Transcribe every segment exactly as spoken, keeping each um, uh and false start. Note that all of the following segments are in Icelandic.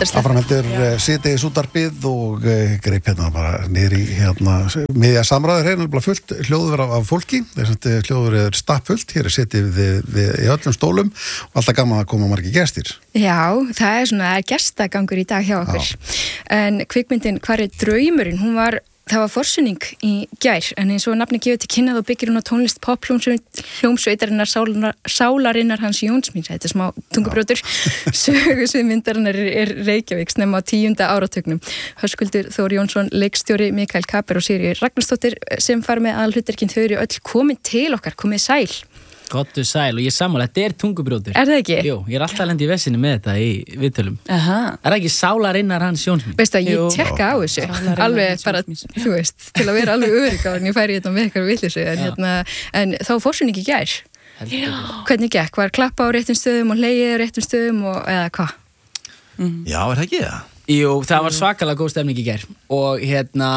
yndislegt. Áframheldur síðdegis útvarpið og uh, greip hérna bara niður í hérna miðja samræður hérna, bara fullt hljóður af, af fólki, þess að hljóður er stappfullt, hér er setið við, við, í öllum stólum og alltaf gaman að koma margir gestir. Já, það er svona gestagangur í dag hjá okkur. Já. En kvikmyndin Hvar er draumurinn, hún var það var forsynning í gær, en eins og nafni gefið til kynna þá byggir hún á tónlist pophljómsveitarinnar sálarinnar, sálarinnar Hans Jónsmíns, þetta er smá tungubrjótur, sögusvið myndarinnar er, er Reykjavík snemma á tíunda áratugnum. Höskuldur Þór Jónsson, leikstjóri, Mikael Kaper og Sigríður Ragnarsdóttir sem fara með aðalhlutverkin, þau eru öll komin til okkar, komið sæl. Gottu sæl og ég sammála, þetta er tungubrjótur. Er það ekki? Jú, ég er alltaf lendi í vessinni með þetta í viðtölum. Aha. Er það ekki sálarinnar Hans Jónsmíns? Veistu að ég tekka á þessu, alveg bara, þú veist, til að vera alveg örygg á en ég færi hérna með eitthvað villisu, en, hérna, en þá fórsynning í gær. Hvernig gekk? Var klappa á réttum stöðum og hlegið á réttum stöðum og eða hvað? Mm. Já, er það ekki það? Jú, það var svakalega góð stemning í gær og hérna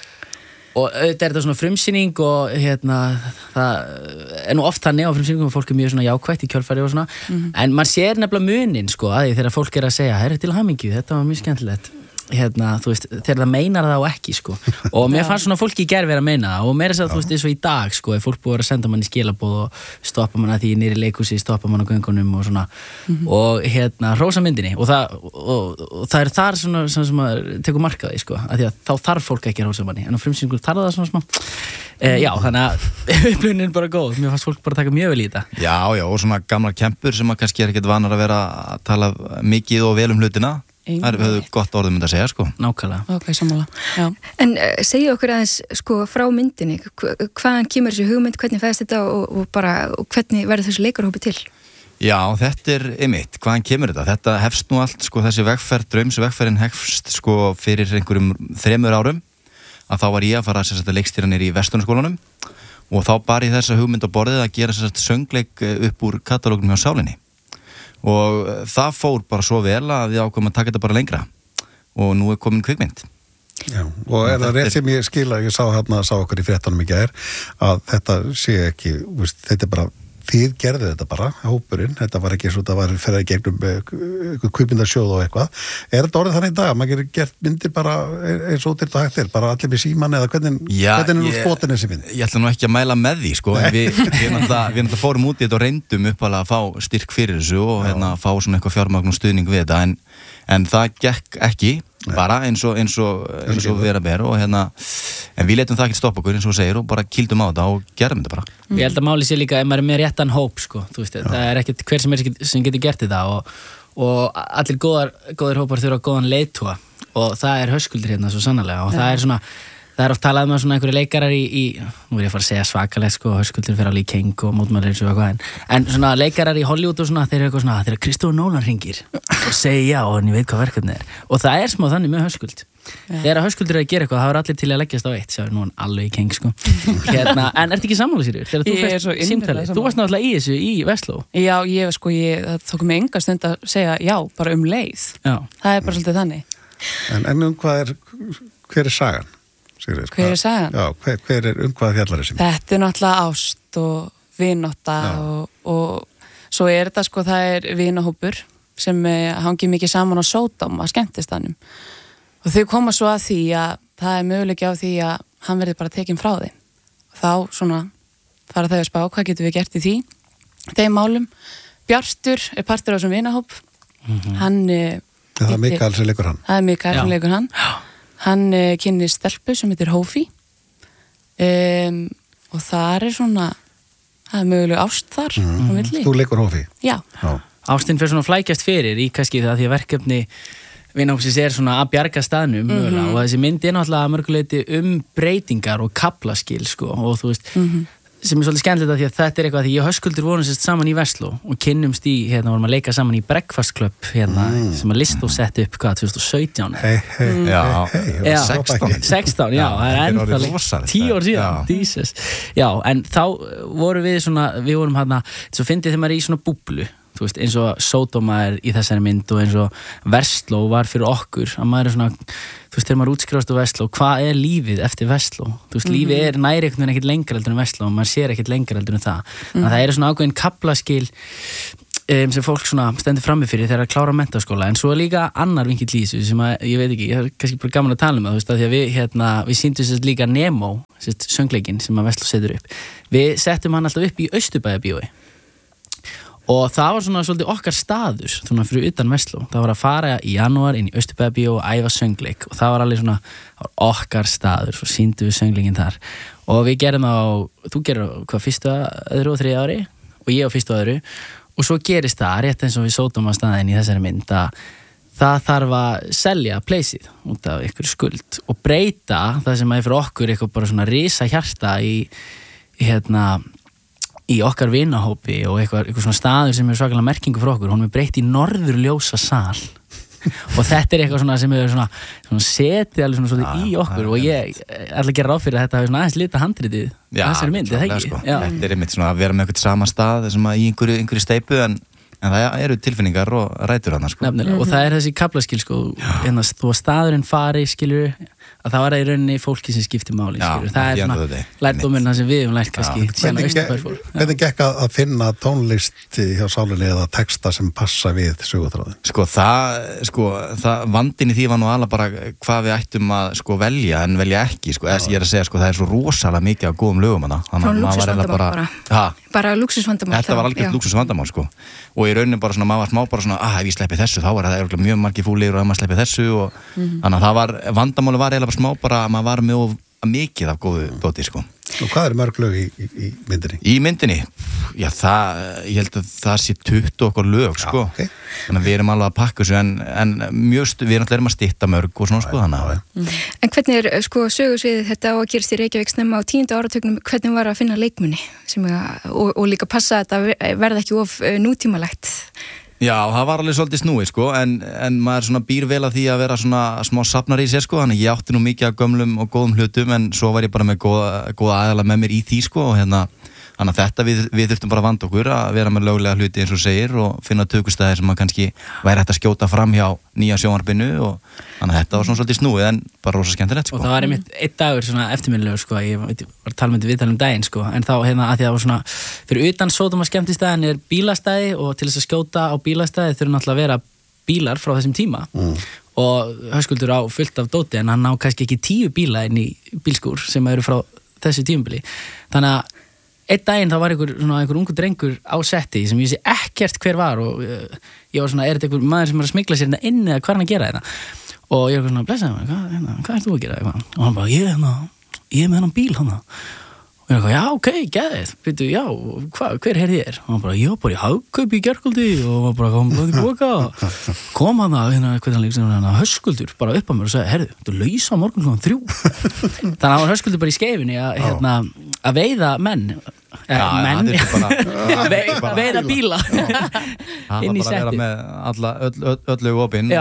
og auðvitað er þetta svona frumsýning og hérna það er nú oft þannig á frumsýningum að fólk er mjög svona jákvætt í kjölfari og svona mm-hmm. en maður sér nefnilega munin sko að því þegar fólk er að segja herri til hamingju, þetta var mjög skemmtilegt hérna, þú veist, þegar það meinar það á ekki sko og mér fannst svona fólki í gær vera að meina það og meira þess að þú veist, eins og í dag sko ef fólk búið að senda mann í skilaboð og stoppa mann að því niður í leikhúsi, stoppa mann á göngunum og svona mm-hmm. og hérna, hrósa myndinni og það, og, og það er þar svona, svona sem að tekur markaði sko, að því að þá þarf fólk ekki að hrósa manni, en á frumsýningu þarf það svona smá e, já, þannig að upplifun er bara góð, mér fannst fólk bara taka mjög vel í þetta. Já, já, og svona gamlar kempur sem að kannski er ekkert vanar að vera að tala mikið og vel um hlutina. Það er gott orðum að segja, sko. Nákvæmlega. Ok, sammála. Já. En uh, segja okkur aðeins, sko, frá myndinni, hvaðan kemur þessu hugmynd, hvernig fæðist þetta og, og bara, og hvernig verður þessu leikarhópi til? Já, þetta er einmitt, hvaðan kemur þetta? Þetta hefst nú allt, sko, þessi vegferð, draumsvegferðin hefst, sko, fyrir einhverjum þremur árum, að þá var ég að fara að setja leikstýra niður í Vesturskólanum og þá bar ég þessa hugmynd á borðið að gera þess að söngleik upp úr katalógnum hjá Sálinni. Og það fór bara svo vel að við ákvæmum að taka þetta bara lengra og nú er komin kvikmynd. Já, og er það rétt sem ég skila, ég sá hérna, sá okkur í fréttunum í gær að þetta sé ekki, veist, þetta er bara, þið gerðu þetta bara, hópurinn, þetta var ekki svo, það var fyrir að gegnum eitthvað kvikmyndarsjóð og eitthvað. Er þetta orðið þannig í dag að maður getur gert myndir bara eins og þetta hægt er, bara allir með síman eða hvernig, Já, hvernig er nú ég, spotin þessi mynd? Ég ætla nú ekki að mæla með því, sko, en við, við, náttúrulega, við náttúrulega fórum út í þetta og reyndum uppalega að fá styrk fyrir þessu og hérna fá svona eitthvað fjármagn og stuðning við þetta, en, en það gekk ekki, bara eins og, eins og, eins og vera ber og hérna, en við letum það ekki stoppa okkur eins og segir og bara kýldum á þetta og gerum þetta bara. Mm. Ég held að máli sé líka ef maður er með réttan hóp sko, þú veist, Já. Það er ekkert hver sem er sem getur gert þetta og, og allir góðar, góðir hópar þurfa góðan leiðtoga og það er Höskuldur hérna svo sannarlega og Já. Það er svona það er oft talað um að svona einhverju leikarar í, í nú er ég að fara að segja svakalegt sko, Höskuldur fyrir alveg í King og mótmælir og eitthvað en, en svona leikarar í Hollywood og svona þeir eru eitthvað svona, þeir eru Christopher Nolan hringir og segja já og en ég veit hvað verkefni er og það er smá þannig með Höskuld ja. Þegar Höskuldur er að gera eitthvað, það er allir til að leggjast á eitt sjáur nú hann alveg í King sko hérna, en ertu ekki sammála sér þegar þú fyrst símtalið, þú varst náttúrulega í þessu í Vestló. Já, ég sko, ég, það tók mig enga stund að segja já, bara um leið já. Það er bara svolítið þannig. En, en um hvað er, hver er sagan? Sigríður, hver er sagan? Já, hver, hver er um hvað fjallar þessi? Þetta er náttúrulega ást og vinátta og, og svo er þetta sko, það er vinahópur sem hangi mikið saman á Sódóm að skemmtistanum og þau koma svo að því að það er möguleiki á því að hann verði bara tekinn frá þeim og þá svona fara þau að spá hvað getum við gert í því þeim málum. Bjartur er partur á þessum vinahóp mm-hmm. hann það er Mikael sem leikur hann það er Mikael sem leikur hann hann uh, kynni stelpu sem heitir Hófi um, og það er svona það er möguleg ást þar mm. á milli. Þú leikur Hófi? Já. Já. Ástin fyrir svona flækjast fyrir í kannski það því að verkefni vinahópsins er svona að bjarga staðnum mm-hmm. og þessi mynd er náttúrulega mörguleiti um breytingar og kaflaskil sko og þú veist mm-hmm. sem er svolítið skemmtilegt að því að þetta er eitthvað því ég og Höskuldur vorum sérst saman í Vestló og kynnumst í, hérna vorum að leika saman í Breakfast Club hérna, mm. sem að Listó sett upp, hvað, tveimur sautján Hei, hei, mm. já, hei, hei, sextán sextán, já, það er ennþá tíu ár síðan, Jesus já, en þá vorum við svona við vorum hérna, svo fyndið þegar maður er í svona búblu þú veist, eins og Sódóma er í þessari mynd og eins og Vestló var fyrir okkur að maður er svona, þú veist, þegar maður útskrifast á Vestló, hvað er lífið eftir Vestló? Þú veist, mm-hmm. lífið er næri einhvern veginn ekkert lengra heldur en Vestló og maður sér ekkert lengra heldur en það. Mm-hmm. Það er svona ákveðin kaflaskil um, sem fólk svona stendur frammi fyrir þegar að klára menntaskóla, en svo er líka annar vinkill í þessu sem að, ég veit ekki, ég er kannski bara gaman að tala um það, þú veist, að því að við, hérna, við sýndum sérst líka Nemo, sérst söngleikinn sem að Vestló setur upp. Við settum hann alltaf upp í Austurbæjarbíói og það var svona svolítið okkar staður, svona fyrir utan Vestló. Það var að fara í janúar inn í Austurbæjarbíó og æfa söngleik og það var alveg svona, það var okkar staður, svo sýndum við söngleikinn þar og við gerum á, þú gerir hvað fyrsta, öðru og þriðja ári og ég á fyrsta og öðru og svo gerist það, rétt eins og við sótum á staðinn í þessari mynd að það þarf að selja pleysið út af ykkur skuld og breyta það sem er fyrir okkur eitthvað bara svona risa hjarta í, í hérna í okkar vinahópi og eitthvað, eitthvað svona staður sem er svakalega merkingu fyrir okkur, hún er breytt í norðurljósa sal og þetta er eitthvað svona sem er svona, svona setið alveg svona svolítið í okkur og ég ætla að gera ráð fyrir að þetta hafi svona aðeins lita handritið þessari mynd, er það ekki? Sko. Þetta er einmitt svona að vera með eitthvað sama stað sem að í einhverju, einhverju steipu en, en það eru tilfinningar og rætur hana sko. Nefnilega, mm-hmm. og það er þessi kaflaskil sko, hérna, þú að staðurinn fari skilur að það var í rauninni fólki sem skiptir máli skilur, það er svona lærdóminn sem við höfum lært kannski Hvernig gekk að finna tónlist hjá sálinni eða texta sem passa við sögutráðin? Sko það, sko, það vandinn í því var nú alveg bara hvað við ættum að sko velja en velja ekki, sko, eða ég er að segja sko það er svo rosalega mikið af góðum lögum hana Frá lúxusvandamál bara, bara. bara lúxusvandamál Þetta var algjört lúxusvandamál sko og í rauninni bara svona, maður var smá bara svona að ef ég sleppi þessu þá var það mjög margir fúlir og að maður sleppi þessu og mm-hmm. þannig að það var, vandamáli var eiginlega smá bara að maður var með mikið af góðu dóti sko. Og hvað er mörg lög í, í, í myndinni? Í myndinni? Já það, ég held að það sé tuttugu okkar lög sko. Já, okay. Þannig að við erum alveg að pakka þessu en, en mjög, stu, við erum alltaf að stytta mörg og svona sko þannig að mm. En hvernig er sko sögursviðið þetta á að gerast í Reykjavík snemma á tíunda áratögnum, hvernig var að finna leikmuni sem að, og, og líka passa að þetta verða ekki of nútímalegt? Já, það var alveg svolítið snúið sko, en, en maður svona býr vel að því að vera svona smá safnar í sér sko, þannig ég átti nú mikið af gömlum og góðum hlutum, en svo var ég bara með góða, góða aðala með mér í því sko, og hérna, þannig að þetta við, við þurftum bara að vanda okkur að vera með löglega hluti eins og segir og finna tökustæðir sem maður kannski væri hægt að skjóta fram hjá nýja sjónvarpinu og þannig að þetta var svona svolítið snúið en bara rosa skemmtilegt sko. Og það var einmitt einn dagur svona eftirminnilegur sko, ég var að tala með viðtalum daginn sko, en þá hérna að því að það var svona fyrir utan sótum að skemmtistæðin er bílastæði og til þess að skjóta á bílastæði þurfa náttúrulega að vera bílar frá þessum tíma mm. og Höskuldur á fullt af dóti en hann á kannski ekki tíu bíla inn í bílskúr sem eru frá þessu tímabili. Þannig að einn daginn þá var einhver, svona, einhver ungu drengur á setti sem ég vissi ekkert hver var og uh, ég var svona, er þetta einhver maður sem er að smygla sér hérna inn eða hvað er hann að gera þetta? Og ég var svona, blessaði mig, hvað, hérna, hvað ert þú að gera? Og hann bara, ég, hérna, ég er með hennan bíl hann. Og ég var, já, ok, geðið, byrju, já, hva, hver er þér? Og hann bara, já, bara í Hagkaup í gærkvöldi og hann bara, kom bara í boka kom hann að, hérna, hvernig hann líka sem hann Höskuldur bara upp á mér og sagði, herðu, þú laus á morgun svona þrjú. Þannig að hann var Höskuldur bara í skeifinni að, hérna, að veiða menn Já, menn bara, Ve, veiða bíla inn í setti. Það var bara að vera með alla, öll, öll, öllu opinn.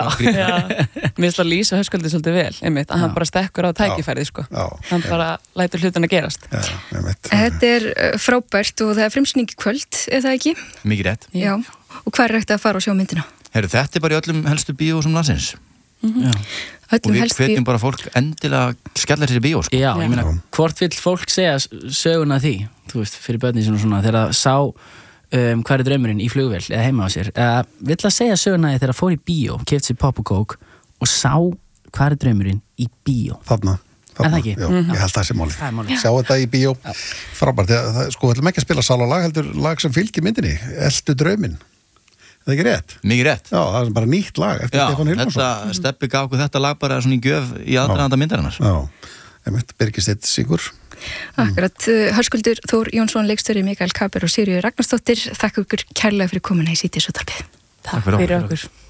Mér finnst að lýsa Höskuldi svolítið vel, einmitt, að hann bara stekkur á tækifærið, sko. Já. Hann bara lætur hlutina gerast. Já, einmitt. Þetta er frábært og það er frumsýning í kvöld, er það ekki? Mikið rétt. Já. Og hvað er hægt að fara og sjá myndina? Heru, þetta er bara í öllum helstu bíósum landsins. Mm-hmm. Og við hvetjum bara fólk endilega skella sér í bíó sko. Já, ég meina, hvort vill fólk segja söguna því, þú veist, fyrir börnin svona svona, þegar það sá um, hvað er draumurinn í flugvél eða heima á sér uh, vill að segja söguna því þegar það fór í bíó keypti sér pop og kók og sá hvað er draumurinn í bíó Þarna, þarna, já, mm-hmm. Ég held það sé málið Sjá þetta í bíó, frábært það, sko, við ætlum ekki að spila sálalag, heldur lag sem fylgir myndinni, Eltu drauminn Það er ekki rétt? Mikið rétt. Já, það er bara nýtt lag eftir Stefán Hilmarsson. Já, þetta Steppi gaf okkur þetta lag bara svona í gjöf í aðdraganda myndarinnar. Já, einmitt, Birgisteinn syngur. Akkurat, Höskuldur Þór Jónsson, leikstjóri, Mikael Kaper og Sigríður Ragnarsdóttir, þakka ykkur kærlega fyrir komuna í Síðdegisútvarpið. Takk fyrir okkur.